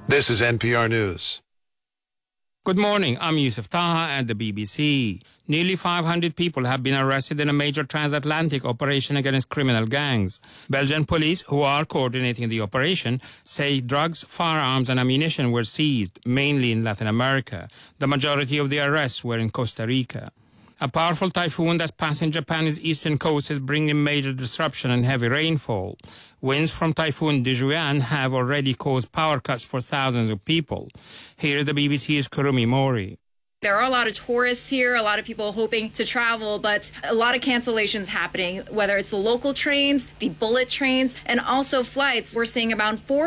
This is NPR News. Good morning, I'm Yusuf Taha at the BBC. Nearly 500 people have been arrested in a major transatlantic operation against criminal gangs. Belgian police, who are coordinating the operation, say drugs, firearms and ammunition were seized, mainly in Latin America. The majority of the arrests were in Costa Rica. A powerful typhoon that's passing Japan's eastern coast is bringing major disruption and heavy rainfall. Winds from Typhoon Dijuan have already caused power cuts for thousands of people. Here, the BBC's Kurumi Mori. There are a lot of tourists here, a lot of people hoping to travel, but a lot of cancellations happening, whether it's the local trains, the bullet trains, and also flights. We're seeing about